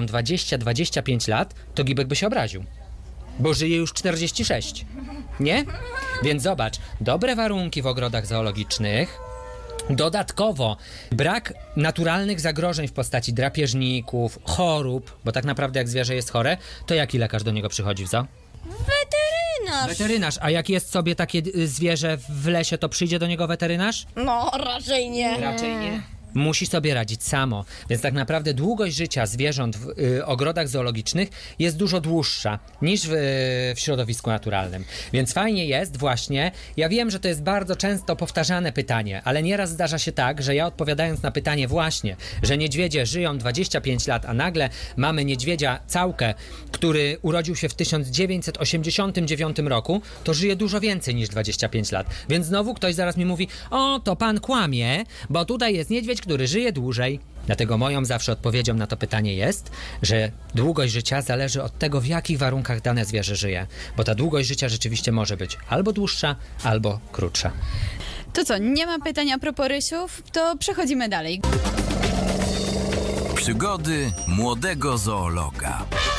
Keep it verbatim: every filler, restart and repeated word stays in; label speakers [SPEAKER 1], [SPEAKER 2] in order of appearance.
[SPEAKER 1] dwadzieścia do dwudziestu pięciu lat, to Gibek by się obraził. Bo żyje już czterdzieści sześć. Nie? Więc zobacz, dobre warunki w ogrodach zoologicznych, dodatkowo brak naturalnych zagrożeń w postaci drapieżników, chorób, bo tak naprawdę jak zwierzę jest chore, to jaki lekarz do niego przychodzi w zoo?
[SPEAKER 2] Weterynarz.
[SPEAKER 1] Weterynarz. A jak jest sobie takie y, zwierzę w lesie, to przyjdzie do niego weterynarz?
[SPEAKER 2] No, raczej nie.
[SPEAKER 1] Raczej nie. Musi sobie radzić samo. Więc tak naprawdę długość życia zwierząt w y, ogrodach zoologicznych jest dużo dłuższa niż w, y, w środowisku naturalnym. Więc fajnie jest właśnie, ja wiem, że to jest bardzo często powtarzane pytanie, ale nieraz zdarza się tak, że ja odpowiadając na pytanie właśnie, że niedźwiedzie żyją dwadzieścia pięć lat, a nagle mamy niedźwiedzia całkę, który urodził się w tysiąc dziewięćset osiemdziesiątym dziewiątym roku, to żyje dużo więcej niż dwadzieścia pięć lat. Więc znowu ktoś zaraz mi mówi, o, to pan kłamie, bo tutaj jest niedźwiedź, który żyje dłużej. Dlatego moją zawsze odpowiedzią na to pytanie jest, że długość życia zależy od tego, w jakich warunkach dane zwierzę żyje. Bo ta długość życia rzeczywiście może być albo dłuższa, albo krótsza.
[SPEAKER 3] To co, nie ma pytań a propos rysiów? To przechodzimy dalej.
[SPEAKER 4] Przygody młodego zoologa.